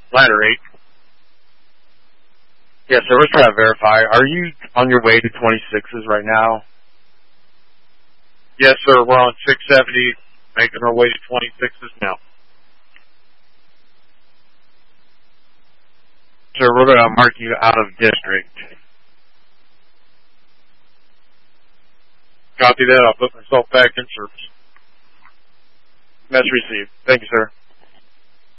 Ladder 8. Yes, sir. We're trying to verify. Are you on your way to 26s right now? Yes, sir. We're on 670, making our way to 26s now. Sir, we're going to mark you out of district. Copy that. I'll put myself back in service. Message received. Thank you, sir.